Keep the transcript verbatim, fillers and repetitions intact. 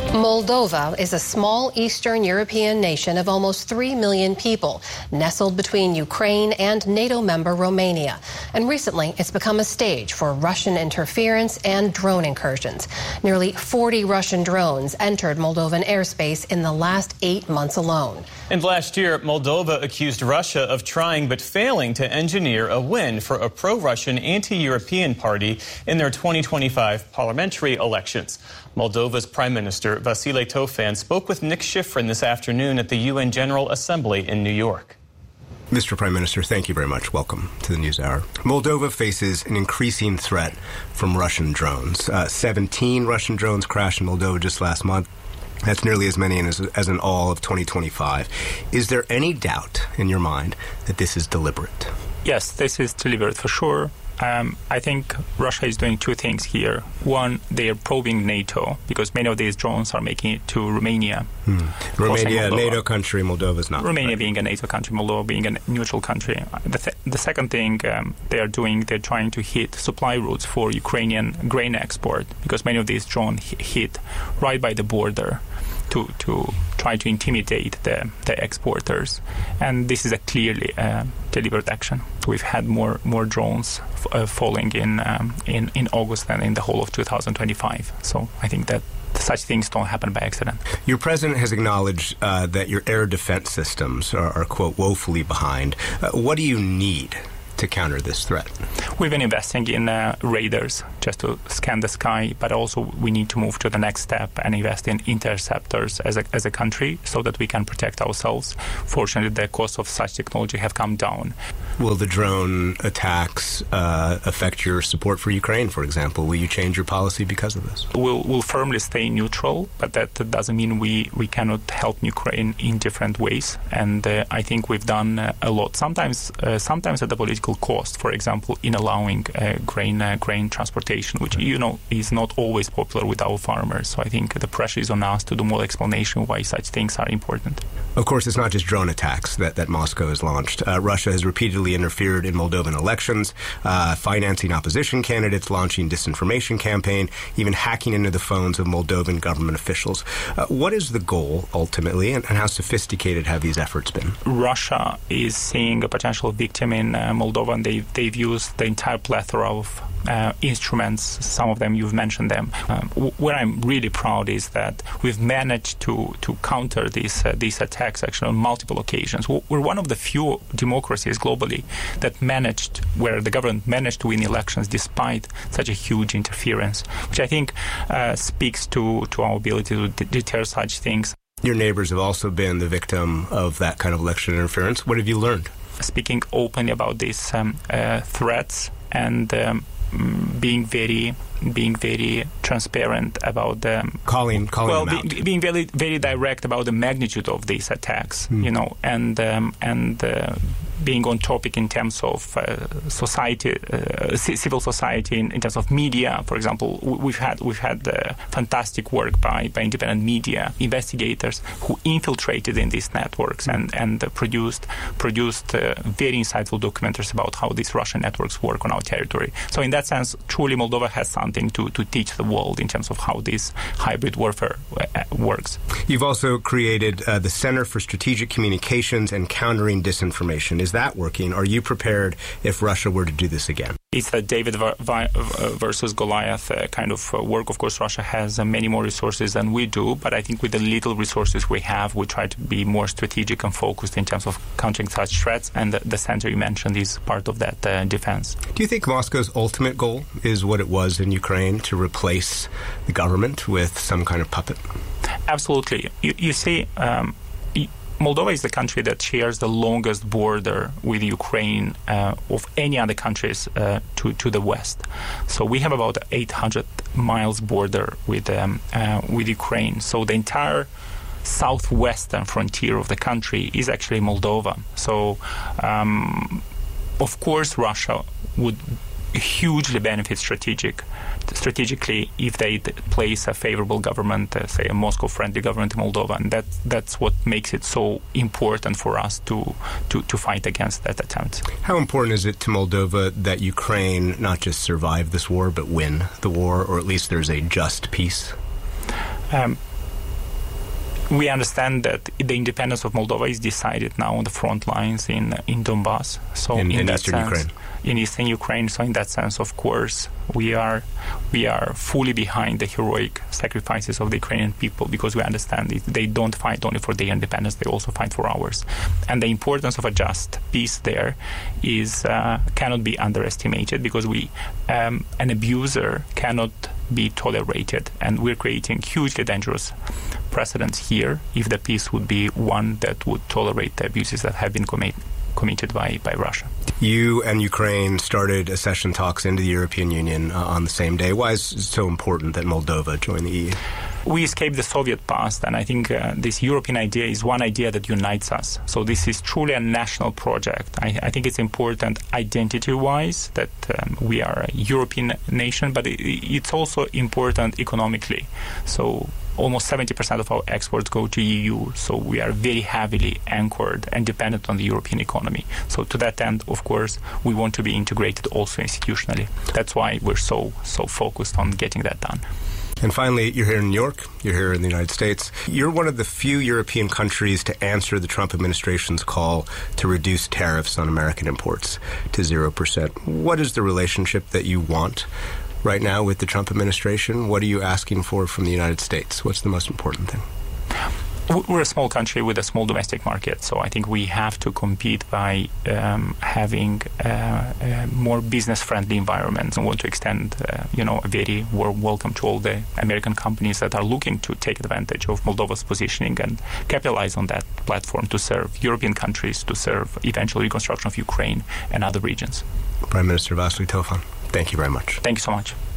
Moldova is a small Eastern European nation of almost three million people, nestled between Ukraine and NATO member Romania. And recently, it's become a stage for Russian interference and drone incursions. Nearly forty Russian drones entered Moldovan airspace in the last eight months alone. And last year, Moldova accused Russia of trying but failing to engineer a win for a pro-Russian anti-European party in their twenty twenty-five parliamentary elections. Moldova's Prime Minister Vasile Tofan spoke with Nick Schifrin this afternoon at the U N General Assembly in New York. Mister Prime Minister, thank you very much. Welcome to the NewsHour. Moldova faces an increasing threat from Russian drones. Uh, seventeen Russian drones crashed in Moldova just last month. That's nearly as many as, as in all of twenty twenty-five. Is there any doubt in your mind that this is deliberate? Yes, this is deliberate for sure. Um, I think Russia is doing two things here. One, they are probing NATO because many of these drones are making it to Romania. Hmm. Romania, a NATO country, Moldova is not. Romania right? being a NATO country, Moldova being a neutral country. The, th- the second thing um, they are doing, they're trying to hit supply routes for Ukrainian grain export because many of these drones hit right by the border to to try to intimidate the, the exporters. And this is a clearly uh, deliberate action. We've had more more drones f- uh, falling in, um, in in August than in the whole of two thousand twenty-five. So I think that such things don't happen by accident. Your president has acknowledged uh, that your air defense systems are, are quote, woefully behind. Uh, what do you need to counter this threat? We've been investing in uh, radars just to scan the sky, but also we need to move to the next step and invest in interceptors as a, as a country so that we can protect ourselves. Fortunately, the cost of such technology have come down. Will the drone attacks uh, affect your support for Ukraine, for example? Will you change your policy because of this? We'll, we'll firmly stay neutral, but that doesn't mean we, we cannot help Ukraine in different ways. And uh, I think we've done uh, a lot. Sometimes, uh, sometimes at the political cost, for example, in allowing uh, grain uh, grain transportation, which, you know, is not always popular with our farmers. So I think the pressure is on us to do more explanation why such things are important. Of course, it's not just drone attacks that, that Moscow has launched. Uh, Russia has repeatedly interfered in Moldovan elections, uh, financing opposition candidates, launching disinformation campaign, even hacking into the phones of Moldovan government officials. Uh, what is the goal, ultimately, and, and how sophisticated have these efforts been? Russia is seeing a potential victim in uh, Moldova, and they've, they've used the entire plethora of uh, instruments. Some of them, you've mentioned them. Um, w- what I'm really proud is that we've managed to, to counter these, uh, these attacks actually on multiple occasions. We're one of the few democracies globally that managed, where the government managed to win elections despite such a huge interference, which I think uh, speaks to, to our ability to d- deter such things. Your neighbors have also been the victim of that kind of election interference. What have you learned? Speaking openly about these um, uh, threats and um, being very, being very transparent about them. Calling, calling well, them be, out. being very, very direct about the magnitude of these attacks, mm. you know, and um, and uh, being on topic in terms of uh, society, uh, c- civil society, in, in terms of media. For example, we've had we've had uh, fantastic work by, by independent media investigators who infiltrated in these networks mm. and and uh, produced produced uh, very insightful documentaries about how these Russian networks work on our territory. So in that sense, truly Moldova has something to, to teach the world in terms of how this hybrid warfare uh, works. You've also created uh, the Center for Strategic Communications and Countering Disinformation. Is that working? Are you prepared if Russia were to do this again? It's the David versus Goliath uh, kind of uh, work. Of course, Russia has uh, many more resources than we do, but I think with the little resources we have, we try to be more strategic and focused in terms of countering such threats, and the, the center you mentioned is part of that uh, defense. Do you think Moscow's ultimate goal is what it was in Ukraine, to replace the government with some kind of puppet? Absolutely. You, you see, um, Moldova is the country that shares the longest border with Ukraine uh, of any other countries uh, to, to the west. So we have about eight hundred miles border with um, uh, with Ukraine. So the entire southwestern frontier of the country is actually Moldova. So, um, of course, Russia would hugely benefit strategic, strategically if they place a favorable government, uh, say a Moscow-friendly government in Moldova, and that that's what makes it so important for us to, to, to fight against that attempt. How important is it to Moldova that Ukraine not just survive this war, but win the war, or at least there's a just peace? Um, we understand that the independence of Moldova is decided now on the front lines in in Donbass. So in, in, in that eastern sense, Ukraine. In eastern Ukraine. So in that sense, of course, we are we are fully behind the heroic sacrifices of the Ukrainian people, because we understand it. They don't fight only for their independence; they also fight for ours. And the importance of a just peace there is uh, cannot be underestimated, because we um, an abuser cannot be tolerated, and we're creating hugely dangerous precedents here if the peace would be one that would tolerate the abuses that have been committed committed by, by Russia. You and Ukraine started accession talks into the European Union uh, on the same day. Why is it so important that Moldova join the E U? We escaped the Soviet past, and I think uh, this European idea is one idea that unites us. So this is truly a national project. I, I think it's important identity-wise that um, we are a European nation, but it, it's also important economically. So almost seventy percent of our exports go to E U, so we are very heavily anchored and dependent on the European economy. So to that end, of course, we want to be integrated also institutionally. That's why we're so so focused on getting that done. And finally, you're here in New York, you're here in the United States. You're one of the few European countries to answer the Trump administration's call to reduce tariffs on American imports to zero percent. What is the relationship that you want right now with the Trump administration? What are you asking for from the United States? What's the most important thing? We're a small country with a small domestic market, so I think we have to compete by um, having uh, a more business-friendly environment, and want to extend, uh, you know, a very warm welcome to all the American companies that are looking to take advantage of Moldova's positioning and capitalize on that platform to serve European countries, to serve eventual reconstruction of Ukraine and other regions. Prime Minister Vasily Tofan, thank you very much. Thank you so much.